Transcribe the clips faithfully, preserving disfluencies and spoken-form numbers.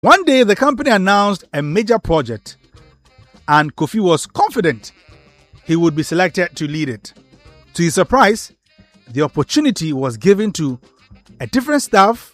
One day, the company announced a major project, and Kofi was confident he would be selected to lead it. To his surprise, the opportunity was given to a different staff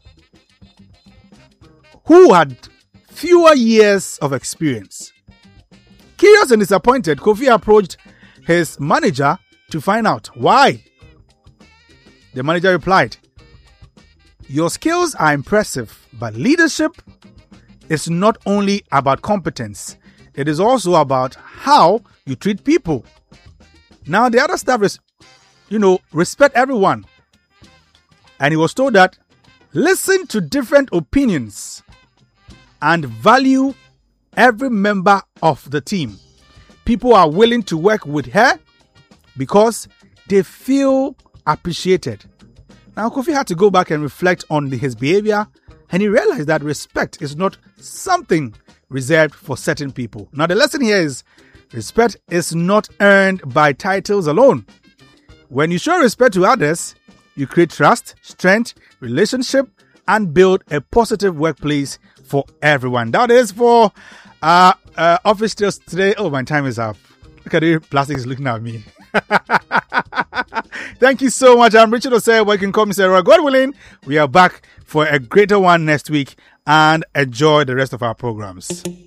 who had fewer years of experience. Curious and disappointed, Kofi approached his manager to find out why. The manager replied, "Your skills are impressive, but leadership is not only about competence, it is also about how you treat people." Now, the other staff, res- you know, respect everyone. And he was told that listen to different opinions and value every member of the team. People are willing to work with her because they feel appreciated. Now, Kofi had to go back and reflect on his behavior, and he realized that respect is not something reserved for certain people. Now, the lesson here is respect is not earned by titles alone. When you show respect to others, you create trust, strength, relationship, and build a positive workplace for everyone. That is for uh, uh, Office Tales today. Oh, my time is up. Look at the plastic is looking at me. Thank you so much. I'm Richard Osei. You can call me Sarah. God willing, we are back for a greater one next week, and enjoy the rest of our programs.